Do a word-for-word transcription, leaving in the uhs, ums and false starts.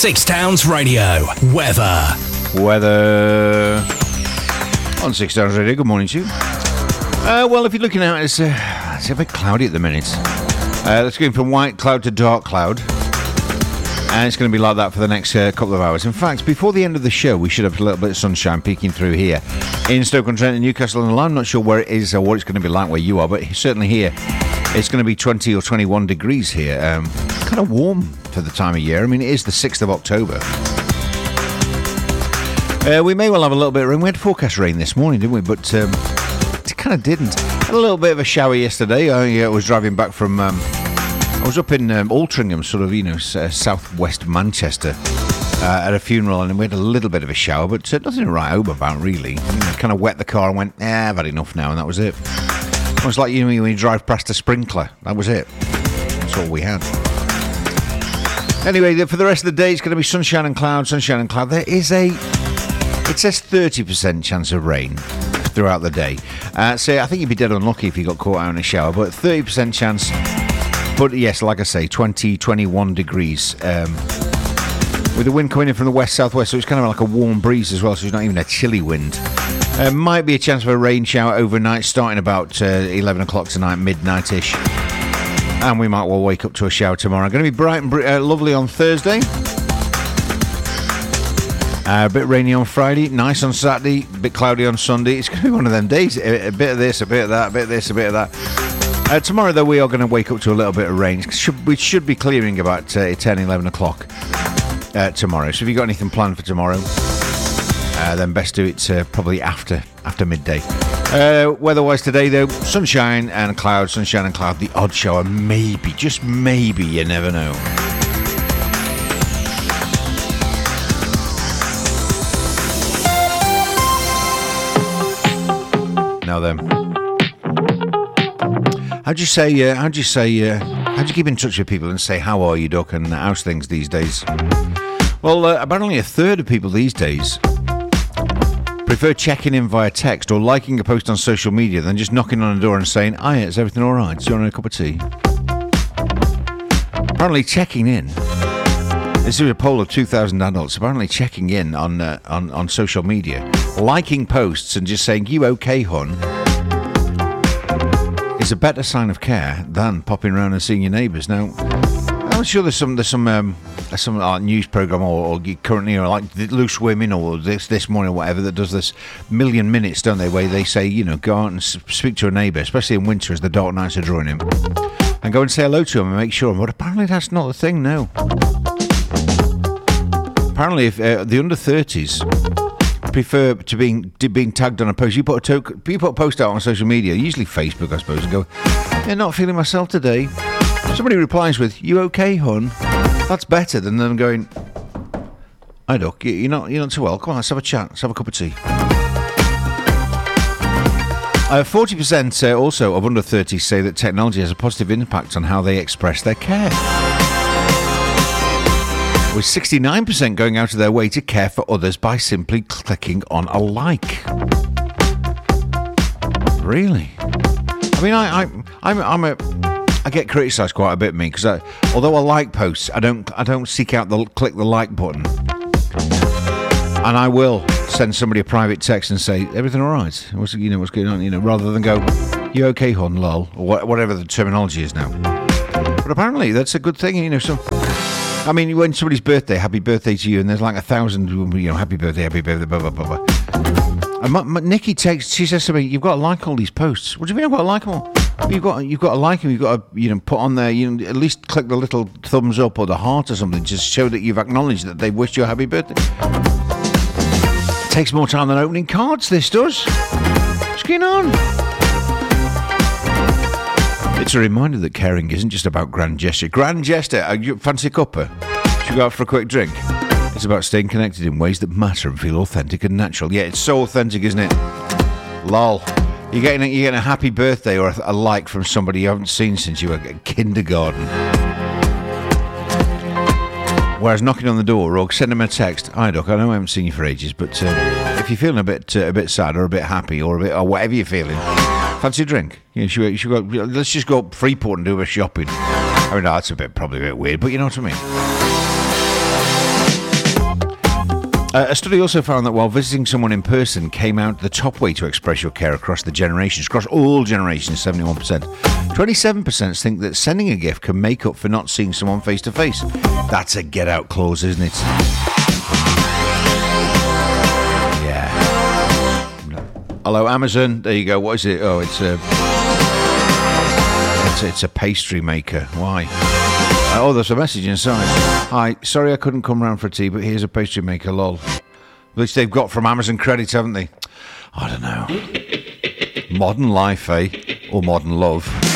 Six Towns Radio. Weather. Weather on Six Towns Radio. Good morning to you. Uh, well, if you're looking out, it's, uh, it's a bit cloudy at the minute. Uh, let's go from white cloud to dark cloud. And it's going to be like that for the next uh, couple of hours. In fact, before the end of the show, we should have a little bit of sunshine peeking through here in Stoke-on-Trent and Newcastle on the Line. I'm not sure where it is or what it's going to be like where you are, but certainly here it's going to be twenty or twenty-one degrees here. Um, kind of warm for the time of year. I mean, it is the sixth of October. Uh, we may well have a little bit of rain. We had forecast rain this morning, didn't we? But um, it kind of didn't. Had a little bit of a shower yesterday. I uh, was driving back from... Um, I was up in um, Altrincham, sort of, you know, uh, southwest Manchester, uh, at a funeral, and we had a little bit of a shower, but uh, nothing to write home about, really. You know, kind of wet the car and went, eh, I've had enough now, and that was it. It was like, you know, when you drive past a sprinkler. That was it. That's all we had. Anyway, for the rest of the day, it's going to be sunshine and cloud, sunshine and cloud. There is a, it says thirty percent chance of rain throughout the day. Uh, so I think you'd be dead unlucky if you got caught out in a shower, but thirty percent chance. But yes, like I say, twenty, twenty-one degrees. Um, with the wind coming in from the west-southwest, so it's kind of like a warm breeze as well, so it's not even a chilly wind. Uh, might be a chance of a rain shower overnight, starting about uh, eleven o'clock tonight, midnight-ish. And we might well wake up to a shower tomorrow. Going to be bright and br- uh, lovely on Thursday. Uh, a bit rainy on Friday, nice on Saturday, a bit cloudy on Sunday. It's going to be one of them days. A, a bit of this, a bit of that, a bit of this, a bit of that. Uh, tomorrow, though, we are going to wake up to a little bit of rain. Should, we should be clearing about uh, ten, eleven o'clock uh, tomorrow. So if you've got anything planned for tomorrow, uh, then best do it uh, probably after after midday. Uh, weather-wise today, though, sunshine and cloud, sunshine and cloud. The odd shower, maybe, just maybe, you never know. Now then. How'd you say, uh, how'd you say, uh, how'd you keep in touch with people and say, how are you, Doc, and how's things these days? Well, uh, apparently a third of people these days prefer checking in via text or liking a post on social media than just knocking on a door and saying, hiya, is everything all right? Do you want a cup of tea? Apparently checking in. This is a poll of two thousand adults. Apparently checking in on, uh, on, on social media, liking posts and just saying, you okay, hon? Is a better sign of care than popping around and seeing your neighbours. Now, I'm sure there's some there's some um, some uh, news program or, or currently, you know, like Loose Women or this this morning or whatever that does this million minutes, don't they? Where they say, you know, go out and speak to a neighbour, especially in winter as the dark nights are drawing in, and go and say hello to them and make sure. But apparently that's not the thing. No. Apparently, if uh, the under thirties prefer to being to being tagged on a post. You put a to- you put a post out on social media, usually Facebook, I suppose, and go, "Yeah, not feeling myself today." Somebody replies with, "You okay, hon?" That's better than them going, "Hi, Doc, you're not you're not too well. Come on, let's have a chat. Let's have a cup of tea." Uh, forty percent uh, also of under thirties say that technology has a positive impact on how they express their care, with sixty-nine percent going out of their way to care for others by simply clicking on a like. Really? I mean, I, I, I'm, I'm a, I get criticised quite a bit, me, because although I like posts, I don't, I don't seek out the click the like button, and I will send somebody a private text and say, "Everything all right? What's, you know, what's going on?" You know, rather than go, "You okay, hon, lol," or whatever the terminology is now. But apparently, that's a good thing, you know. So. I mean, when somebody's birthday, happy birthday to you, and there's like a thousand, you know, happy birthday, happy birthday, blah, blah, blah, blah. And my, my, Nikki takes, she says to me, you've got to like all these posts. What do you mean I've got to like them all? You've got, you've got to like them, you've got to, you know, put on there, you know, at least click the little thumbs up or the heart or something, just show that you've acknowledged that they've wished you a happy birthday. It takes more time than opening cards, this does. What's going on? It's a reminder that caring isn't just about grand gesture. Grand gesture, uh, you fancy a cuppa? Should we go out for a quick drink? It's about staying connected in ways that matter and feel authentic and natural. Yeah, it's so authentic, isn't it? Lol. You're getting a, you're getting a happy birthday or a, a like from somebody you haven't seen since you were at kindergarten. Whereas knocking on the door or sending them a text, "Hi, Doc, I know I haven't seen you for ages, but uh, if you're feeling a bit uh, a bit sad or a bit happy or a bit or whatever you're feeling, fancy a drink? You know, should we, should we go, let's just go up Freeport and do a bit of shopping." I mean, no, that's a bit probably a bit weird, but you know what I mean. Uh, a study also found that while visiting someone in person came out the top way to express your care across the generations, across all generations, seventy-one percent. twenty-seven percent think that sending a gift can make up for not seeing someone face to face. That's a get out clause, isn't it? Yeah. Hello, Amazon. There you go. What is it? Oh, it's a, it's a, it's a pastry maker. Why? Oh, there's a message inside. Hi, sorry I couldn't come round for tea, but here's a pastry maker, lol. Which they've got from Amazon Credit, haven't they? I don't know. Modern life, eh? Or modern love.